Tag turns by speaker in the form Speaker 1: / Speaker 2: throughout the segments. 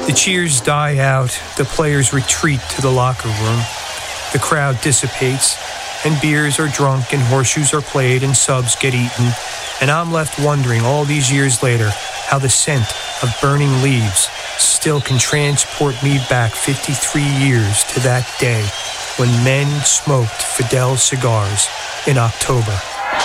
Speaker 1: The cheers die out, the players retreat to the locker room. The crowd dissipates, and beers are drunk, and horseshoes are played, and subs get eaten. And I'm left wondering all these years later how the scent of burning leaves still can transport me back 53 years to that day when men smoked Fidel cigars in October.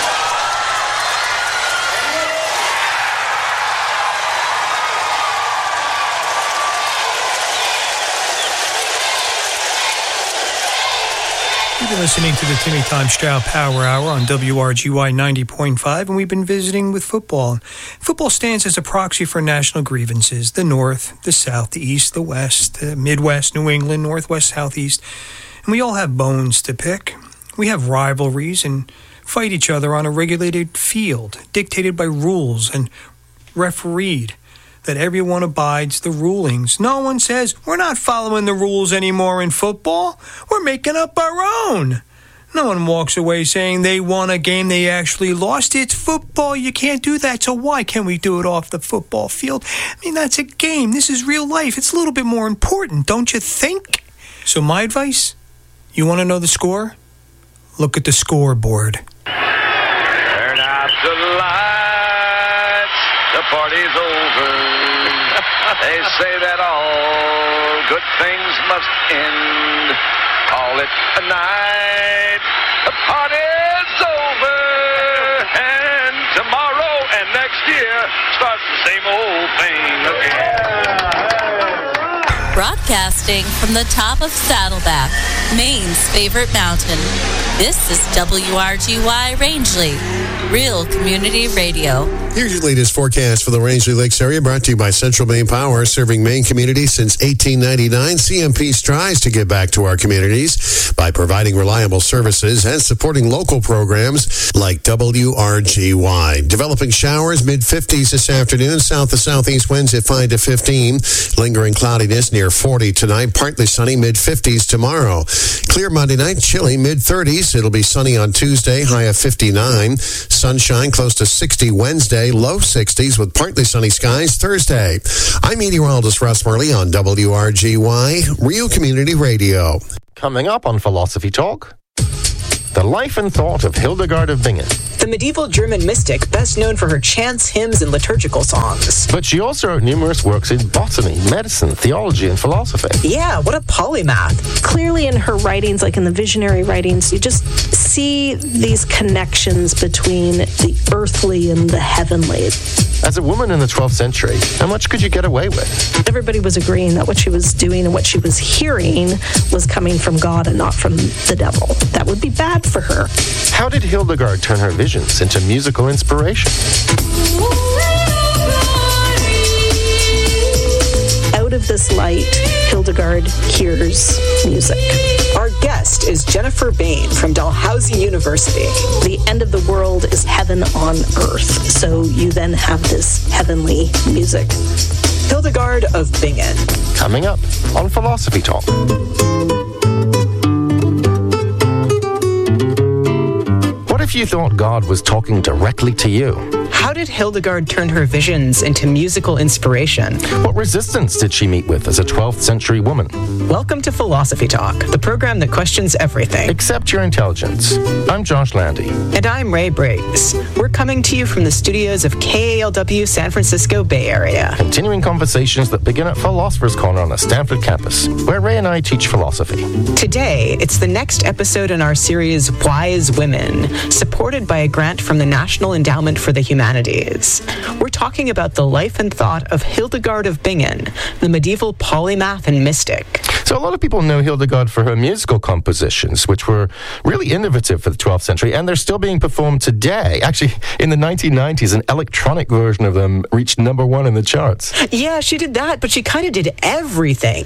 Speaker 1: You've been listening to the Timmy Time Stroud Power Hour on WRGY 90.5, and we've been visiting with football. Football stands as a proxy for national grievances: the North, the South, the East, the West, the Midwest, New England, Northwest, Southeast. And we all have bones to pick. We have rivalries and fight each other on a regulated field, dictated by rules and refereed, that everyone abides the rulings. No one says, we're not following the rules anymore in football. We're making up our own. No one walks away saying they won a game they actually lost. It's football. You can't do that. So why can't we do it off the football field? I mean, that's a game. This is real life. It's a little bit more important, don't you think? So my advice, you want to know the score? Look at the scoreboard.
Speaker 2: Turn out the lights. The party's over. They say that all good things must end. Call it a night. The party's over. And tomorrow and next year starts the same old thing again.
Speaker 3: Broadcasting from the top of Saddleback, Maine's favorite mountain. This is WRGY Rangeley, Real Community Radio.
Speaker 4: Here's your latest forecast for the Rangeley Lakes area, brought to you by Central Maine Power, serving Maine communities since 1899. CMP strives to give back to our communities by providing reliable services and supporting local programs like WRGY. Developing showers, mid-50s this afternoon, south to southeast winds at 5 to 15. Lingering cloudiness near 40 tonight, partly sunny, mid-50s tomorrow. Clear Monday night, chilly, mid-30s. It'll be sunny on Tuesday, high of 59. Sunshine close to 60 Wednesday, low 60s with partly sunny skies Thursday. I'm meteorologist Russ Murley on WRGY, Real Community Radio.
Speaker 5: Coming up on Philosophy Talk, the life and thought of Hildegard of Bingen.
Speaker 6: The medieval German mystic, best known for her chants, hymns, and liturgical songs.
Speaker 5: But she also wrote numerous works in botany, medicine, theology, and philosophy.
Speaker 6: Yeah, what a polymath.
Speaker 7: Clearly in her writings, like in the visionary writings, you just see these connections between the earthly and the heavenly.
Speaker 5: As a woman in the 12th century, how much could you get away with?
Speaker 7: Everybody was agreeing that what she was doing and what she was hearing was coming from God and not from the devil. That would be bad for her.
Speaker 5: How did Hildegard turn her visions into musical inspiration?
Speaker 7: Out of this light, Hildegard hears music.
Speaker 6: Our guest is Jennifer Bain from Dalhousie University.
Speaker 7: The end of the world is heaven on earth, so you then have this heavenly music.
Speaker 6: Hildegard of Bingen.
Speaker 5: Coming up on Philosophy Talk. What if you thought God was talking directly to you?
Speaker 6: How did Hildegard turn her visions into musical inspiration?
Speaker 5: What resistance did she meet with as a 12th century woman?
Speaker 6: Welcome to Philosophy Talk, the program that questions everything.
Speaker 5: Except your intelligence. I'm Josh Landy.
Speaker 6: And I'm Ray Briggs. We're coming to you from the studios of KALW San Francisco Bay Area.
Speaker 5: Continuing conversations that begin at Philosopher's Corner on the Stanford campus, where Ray and I teach philosophy.
Speaker 6: Today, it's the next episode in our series, Wise Women, supported by a grant from the National Endowment for the Humanities. We're talking about the life and thought of Hildegard of Bingen, the medieval polymath and mystic.
Speaker 5: So a lot of people know Hildegard for her musical compositions, which were really innovative for the 12th century, and they're still being performed today. Actually, in the 1990s, an electronic version of them reached #1 in the charts.
Speaker 6: Yeah, she did that, but she kind of did everything.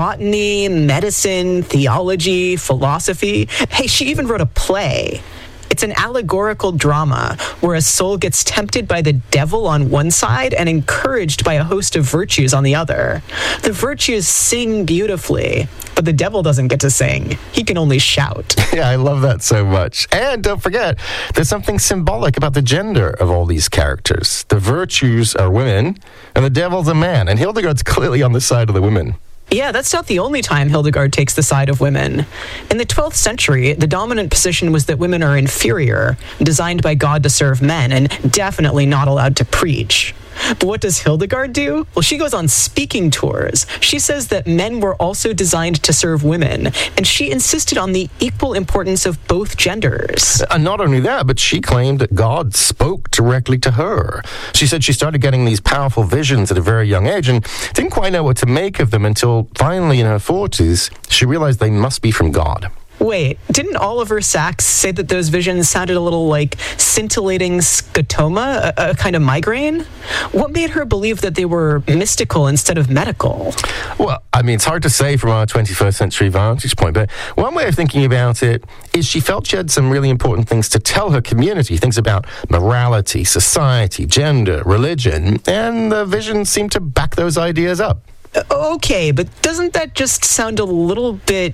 Speaker 6: Botany, medicine, theology, philosophy. Hey, she even wrote a play. It's an allegorical drama where a soul gets tempted by the devil on one side and encouraged by a host of virtues on the other. The virtues sing beautifully, but the devil doesn't get to sing. He can only shout.
Speaker 5: Yeah, I love that so much. And don't forget, there's something symbolic about the gender of all these characters. The virtues are women, and the devil's a man. And Hildegard's clearly on the side of the women.
Speaker 6: Yeah, that's not the only time Hildegard takes the side of women. In the 12th century, the dominant position was that women are inferior, designed by God to serve men, and definitely not allowed to preach. But what does Hildegard do? Well, she goes on speaking tours. She says that men were also designed to serve women, and she insisted on the equal importance of both genders.
Speaker 5: And not only that, but she claimed that God spoke directly to her. She said she started getting these powerful visions at a very young age and didn't quite know what to make of them until finally in her 40s, she realized they must be from God.
Speaker 6: Wait, didn't Oliver Sacks say that those visions sounded a little like scintillating scotoma, a kind of migraine? What made her believe that they were mystical instead of medical?
Speaker 5: Well, I mean, it's hard to say from our 21st century vantage point, but one way of thinking about it is she felt she had some really important things to tell her community, things about morality, society, gender, religion, and the visions seemed to back those ideas up.
Speaker 6: Okay, but doesn't that just sound a little bit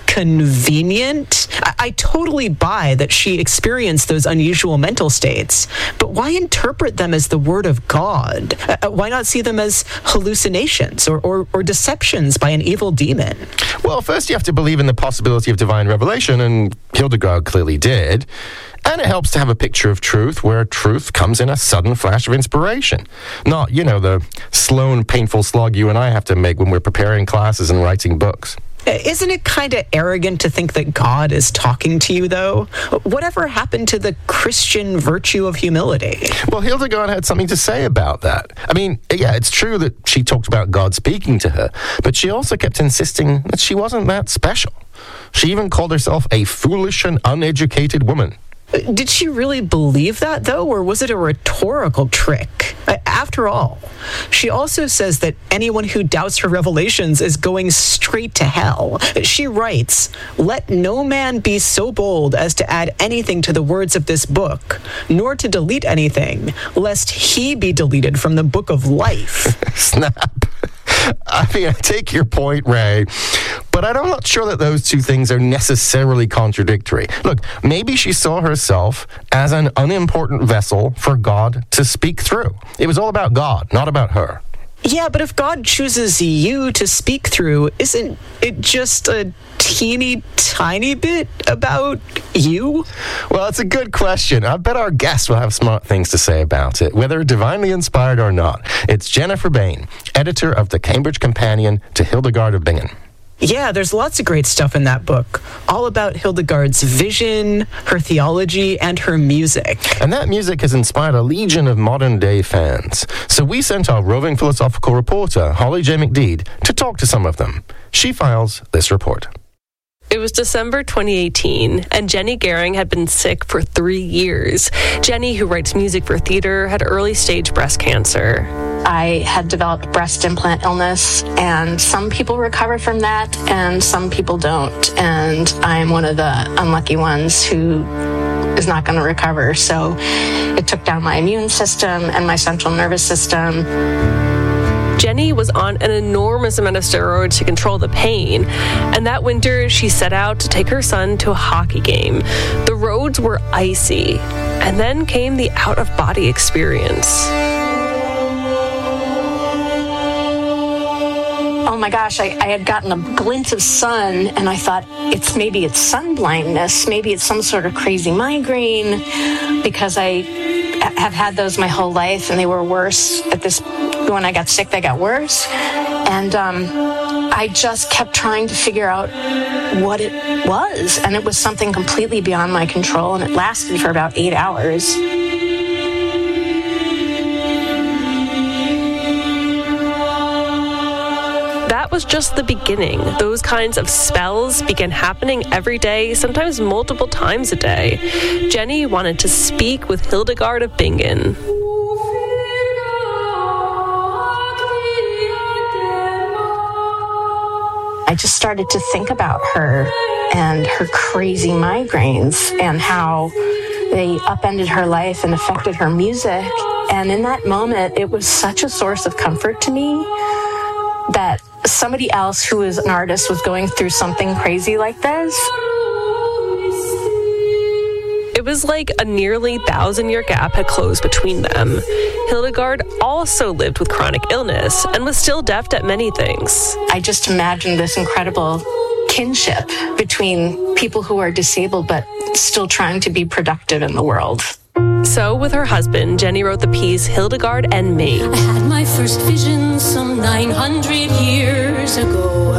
Speaker 6: convenient? I totally buy that she experienced those unusual mental states, but why interpret them as the word of God? Why not see them as hallucinations or deceptions by an evil demon?
Speaker 5: Well, first you have to believe in the possibility of divine revelation, and Hildegard clearly did. And it helps to have a picture of truth where truth comes in a sudden flash of inspiration. Not, the slow and painful slog you and I have to make when we're preparing classes and writing books.
Speaker 6: Isn't it kind of arrogant to think that God is talking to you, though? Whatever happened to the Christian virtue of humility?
Speaker 5: Well, Hildegard had something to say about that. I mean, yeah, it's true that she talked about God speaking to her, but she also kept insisting that she wasn't that special. She even called herself a foolish and uneducated woman.
Speaker 6: Did she really believe that, though, or was it a rhetorical trick? After all, she also says that anyone who doubts her revelations is going straight to hell. She writes, "Let no man be so bold as to add anything to the words of this book, nor to delete anything, lest he be deleted from the book of life."
Speaker 5: Snap. I mean, I take your point, Ray, but I'm not sure that those two things are necessarily contradictory. Look, maybe she saw herself as an unimportant vessel for God to speak through. It was all about God, not about her.
Speaker 6: Yeah, but if God chooses you to speak through, isn't it just a teeny tiny bit about you?
Speaker 5: Well, it's a good question. I bet our guests will have smart things to say about it, whether divinely inspired or not. It's Jennifer Bain, editor of the Cambridge Companion to Hildegard of Bingen.
Speaker 6: Yeah, there's lots of great stuff in that book, all about Hildegard's vision, her theology, and her music.
Speaker 5: And that music has inspired a legion of modern-day fans. So we sent our roving philosophical reporter, Holly J. McDeed, to talk to some of them. She files this report.
Speaker 8: It was December 2018, and Jenny Gehring had been sick for 3 years. Jenny, who writes music for theater, had early-stage breast cancer.
Speaker 9: I had developed breast implant illness, and some people recover from that, and some people don't. And I'm one of the unlucky ones who is not going to recover. So it took down my immune system and my central nervous system.
Speaker 8: Jenny was on an enormous amount of steroids to control the pain, and that winter she set out to take her son to a hockey game. The roads were icy, and then came the out-of-body experience.
Speaker 9: Oh my gosh, I had gotten a glint of sun, and I thought maybe it's sun blindness, maybe it's some sort of crazy migraine, because I have had those my whole life, and they were worse when I got sick, they got worse. And I just kept trying to figure out what it was. And it was something completely beyond my control. And it lasted for about 8 hours.
Speaker 8: That was just the beginning. Those kinds of spells began happening every day, sometimes multiple times a day. Jenny wanted to speak with Hildegard of Bingen.
Speaker 9: I just started to think about her and her crazy migraines and how They upended her life and affected her music. And in that moment, it was such a source of comfort to me that somebody else who is an artist was going through something crazy like this.
Speaker 8: It was like a nearly 1,000-year gap had closed between them. Hildegard also lived with chronic illness and was still deft at many things.
Speaker 9: I just imagined this incredible kinship between people who are disabled but still trying to be productive in the world.
Speaker 8: So, with her husband, Jenny wrote the piece Hildegard and Me.
Speaker 10: I had my first vision some 900 years ago.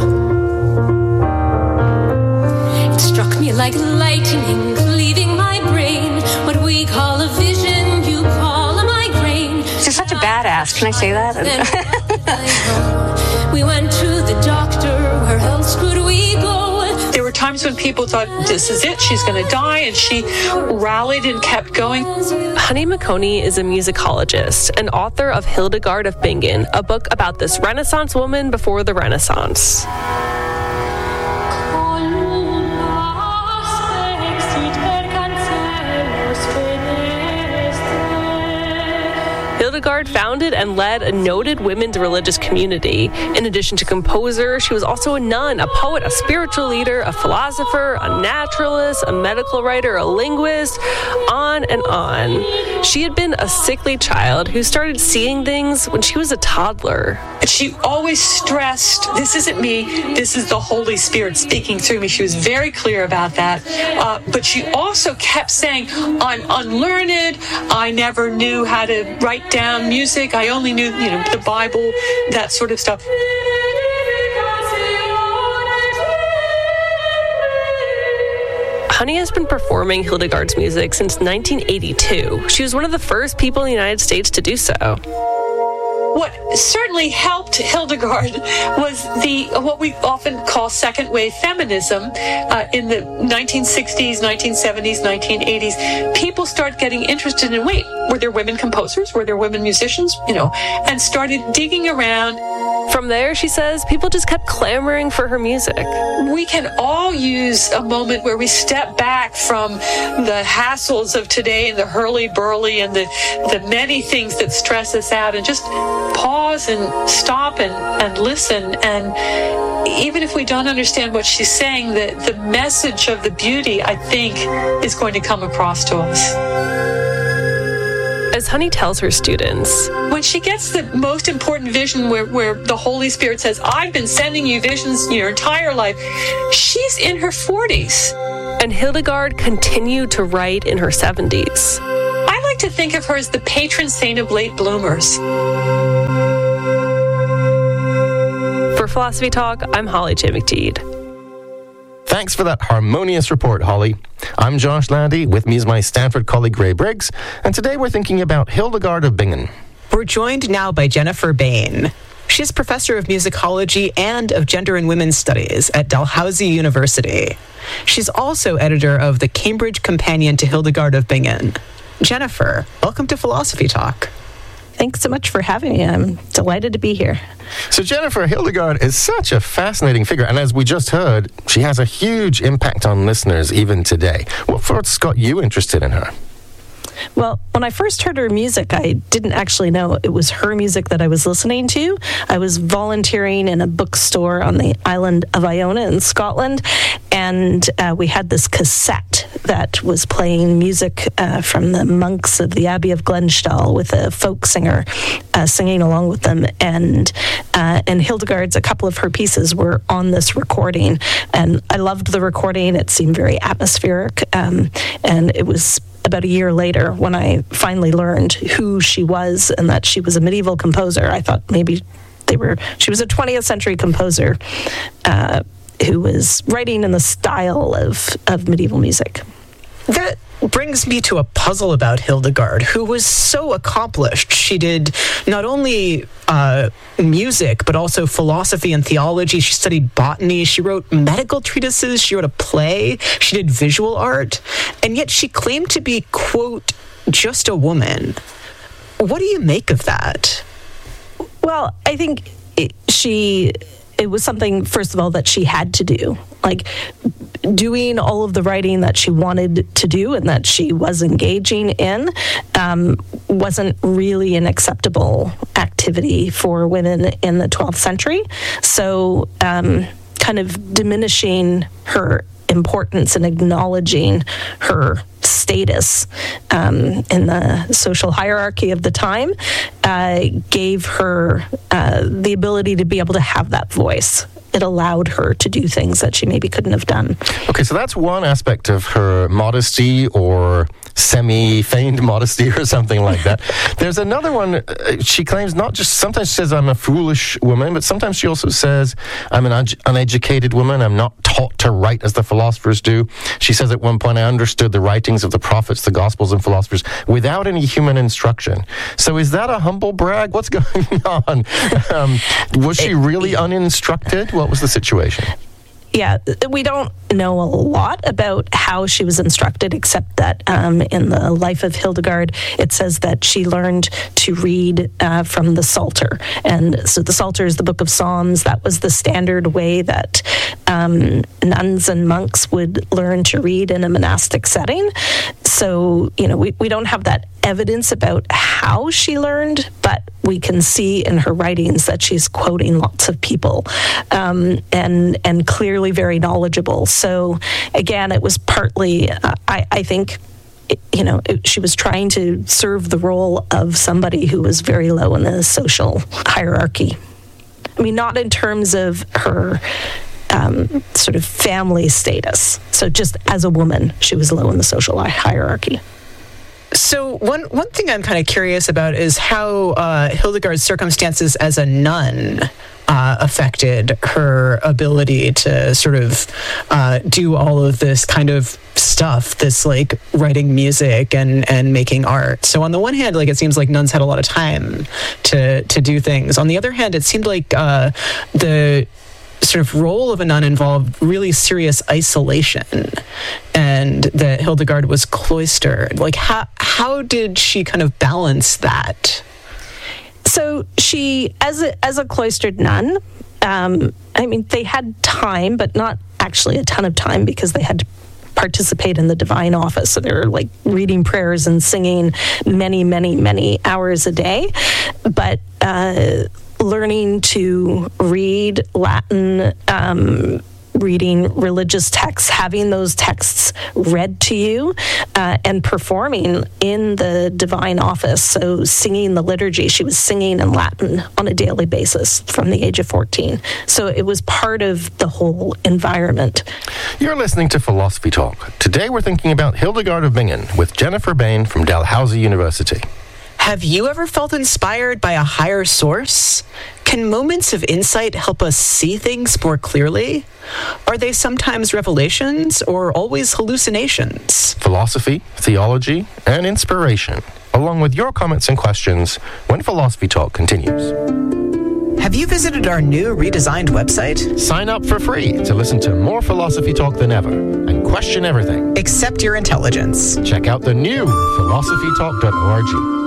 Speaker 10: It struck me like lightning, leaving my brain. What we call a vision, you call a migraine.
Speaker 9: She's such a badass. Can I say that?
Speaker 10: We went to the doctor. Where else could we go?
Speaker 11: There were times when people thought, this is it, she's going to die, and she rallied and kept going.
Speaker 8: Honey McConey is a musicologist and author of Hildegard of Bingen, a book about this Renaissance woman before the Renaissance. Hildegard founded and led a noted women's religious community. In addition to composer, she was also a nun, a poet, a spiritual leader, a philosopher, a naturalist, a medical writer, a linguist, on and on. She had been a sickly child who started seeing things when she was a toddler.
Speaker 11: She always stressed, this isn't me, this is the Holy Spirit speaking through me. She was very clear about that. But she also kept saying, I'm unlearned, I never knew how to write down music, I only knew, the Bible, that sort of stuff.
Speaker 8: Honey has been performing Hildegard's music since 1982. She was one of the first people in the United States to do so.
Speaker 11: What certainly helped Hildegard was what we often call second wave feminism in the 1960s, 1970s, 1980s. People started getting interested in, were there women composers? Were there women musicians? And started digging around.
Speaker 8: From there, she says, people just kept clamoring for her music.
Speaker 11: We can all use a moment where we step back from the hassles of today and the hurly-burly and the many things that stress us out and just pause and stop and listen. And even if we don't understand what she's saying, the message of the beauty, I think, is going to come across to us.
Speaker 8: As Honey tells her students,
Speaker 11: when she gets the most important vision where the Holy Spirit says, I've been sending you visions your entire life, she's in her 40s.
Speaker 8: And Hildegard continued to write in her 70s.
Speaker 11: I like to think of her as the patron saint of late bloomers.
Speaker 8: For Philosophy Talk, I'm Holly J. McTeed.
Speaker 5: Thanks for that harmonious report, Holly. I'm Josh Landy. With me is my Stanford colleague, Ray Briggs. And today we're thinking about Hildegard of Bingen.
Speaker 6: We're joined now by Jennifer Bain. She's professor of musicology and of gender and women's studies at Dalhousie University. She's also editor of the Cambridge Companion to Hildegard of Bingen. Jennifer, welcome to Philosophy Talk.
Speaker 7: Thanks so much for having me. I'm delighted to be here.
Speaker 5: So Jennifer, Hildegard is such a fascinating figure, and as we just heard, she has a huge impact on listeners even today. What first got you interested in her?
Speaker 7: Well, when I first heard her music, I didn't actually know it was her music that I was listening to. I was volunteering in a bookstore on the island of Iona in Scotland, and we had this cassette that was playing music from the monks of the Abbey of Glenstal with a folk singer singing along with them. And Hildegard's, a couple of her pieces were on this recording, and I loved the recording. It seemed very atmospheric, and it was about a year later when I finally learned who she was and that she was a medieval composer. I thought maybe she was a 20th century composer who was writing in the style of medieval music.
Speaker 6: That brings me to a puzzle about Hildegard, who was so accomplished. She did not only music, but also philosophy and theology. She studied botany. She wrote medical treatises. She wrote a play. She did visual art. And yet she claimed to be, quote, just a woman. What do you make of that?
Speaker 7: Well, I think it was something, first of all, that she had to do. Like, doing all of the writing that she wanted to do and that she was engaging in wasn't really an acceptable activity for women in the 12th century. So kind of diminishing her importance and acknowledging her status in the social hierarchy of the time gave her the ability to be able to have that voice. It allowed her to do things that she maybe couldn't have done.
Speaker 5: Okay, so that's one aspect of her modesty, or semi-feigned modesty, or something like that. There's another one. She claims not just, sometimes she says, I'm a foolish woman, but sometimes she also says, I'm an uneducated woman. I'm not taught to write as the philosophers do. She says at one point, I understood the writings of the prophets, the gospels, and philosophers without any human instruction. So is that a humble brag? What's going on? Was she really uninstructed? What was the situation?
Speaker 7: Yeah, we don't know a lot about how she was instructed, except that in the life of Hildegard, it says that she learned to read from the Psalter. And so the Psalter is the book of Psalms. That was the standard way that nuns and monks would learn to read in a monastic setting. So, we don't have that evidence about how she learned, but we can see in her writings that she's quoting lots of people and clearly very knowledgeable. So again, it was partly, I think, she was trying to serve the role of somebody who was very low in the social hierarchy. I mean, not in terms of her sort of family status. So just as a woman, she was low in the social hierarchy.
Speaker 6: So one thing I'm kind of curious about is how Hildegard's circumstances as a nun affected her ability to sort of do all of this kind of stuff, this like writing music and making art. So on the one hand, like it seems like nuns had a lot of time to do things. On the other hand, it seemed like the sort of role of a nun involved really serious isolation, and that Hildegard was cloistered. Like, how did she kind of balance that?
Speaker 7: So she, as a cloistered nun, they had time, but not actually a ton of time, because they had to participate in the divine office. So they were like reading prayers and singing many, many, many hours a day. But learning to read Latin, reading religious texts, having those texts read to you, and performing in the divine office. So singing the liturgy, she was singing in Latin on a daily basis from the age of 14. So it was part of the whole environment.
Speaker 5: You're listening to Philosophy Talk. Today we're thinking about Hildegard of Bingen with Jennifer Bain from Dalhousie University.
Speaker 6: Have you ever felt inspired by a higher source? Can moments of insight help us see things more clearly? Are they sometimes revelations or always hallucinations?
Speaker 5: Philosophy, theology, and inspiration, along with your comments and questions when Philosophy Talk continues.
Speaker 6: Have you visited our new redesigned website?
Speaker 5: Sign up for free to listen to more Philosophy Talk than ever and question everything.
Speaker 6: Except your intelligence.
Speaker 5: Check out the new philosophytalk.org.